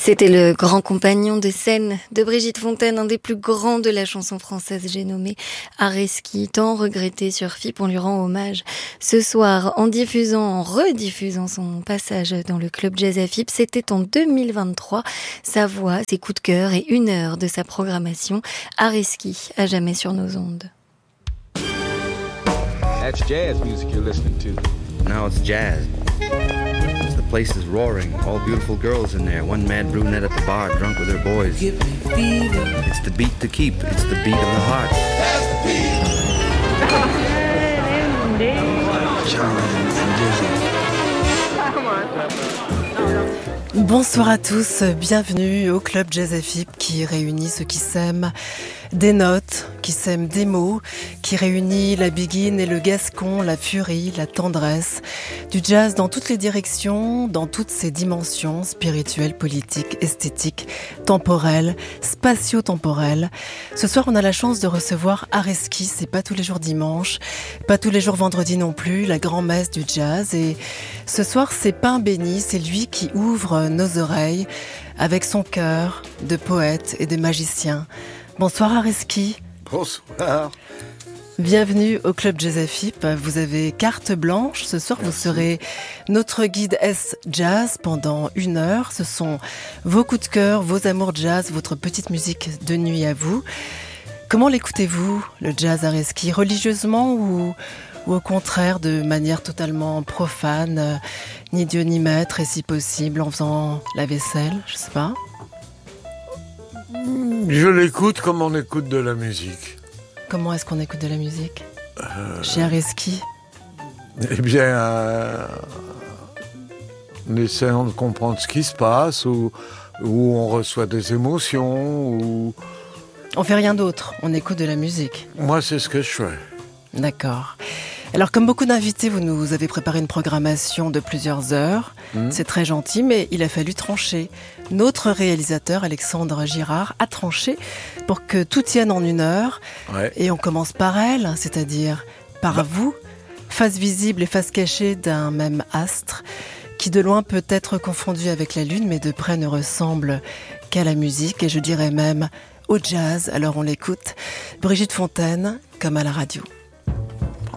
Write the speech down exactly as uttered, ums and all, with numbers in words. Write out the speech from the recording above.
C'était le grand compagnon de scène de Brigitte Fontaine, un des plus grands de la chanson française, j'ai nommé Areski, tant regretté sur F I P, on lui rend hommage ce soir en diffusant, en rediffusant son passage dans le club jazz à F I P. C'était en deux mille vingt-trois, sa voix, ses coups de cœur et une heure de sa programmation. Areski, à jamais sur nos ondes. That's jazz music you're listening to. Now it's jazz. The place is roaring, all beautiful girls in there, one mad brunette at the bar, drunk with her boys. It's the beat to keep, it's the beat of the heart. Bonsoir à tous, bienvenue au Club Jazz F I P qui réunit ceux qui s'aiment des notes, qui s'aiment des mots, qui réunit la biguine et le gascon, la furie, la tendresse, du jazz dans toutes les directions, dans toutes ses dimensions, spirituelles, politiques, esthétiques, temporelles, spatio-temporelles. Ce soir, on a la chance de recevoir Areski, c'est pas tous les jours dimanche, pas tous les jours vendredi non plus, la grand-messe du jazz. Et ce soir, c'est pain béni, c'est lui qui ouvre nos oreilles avec son cœur de poète et de magicien. Bonsoir Areski. Bonsoir. Bienvenue au Club Jazz F I P. Vous avez carte blanche. Ce soir, Merci. Vous serez notre guide S Jazz pendant une heure. Ce sont vos coups de cœur, vos amours jazz, votre petite musique de nuit à vous. Comment l'écoutez-vous, le jazz Areski, religieusement ou, ou au contraire de manière totalement profane, euh, ni Dieu ni maître, et si possible en faisant la vaisselle, je sais pas. Je l'écoute comme on écoute de la musique. Comment est-ce qu'on écoute de la musique euh... chez Areski? Eh bien, euh... en essayant de comprendre ce qui se passe, ou, ou on reçoit des émotions, ou... On fait rien d'autre, on écoute de la musique. Moi, c'est ce que je fais. D'accord. Alors, comme beaucoup d'invités, vous nous avez préparé une programmation de plusieurs heures. Mmh. C'est très gentil, mais il a fallu trancher. Notre réalisateur, Alexandre Girard, a tranché pour que tout tienne en une heure. Ouais. Et on commence par elle, c'est-à-dire par bah. vous, face visible et face cachée d'un même astre, qui de loin peut être confondu avec la lune, mais de près ne ressemble qu'à la musique, et je dirais même au jazz. Alors on l'écoute. Brigitte Fontaine, comme à la radio.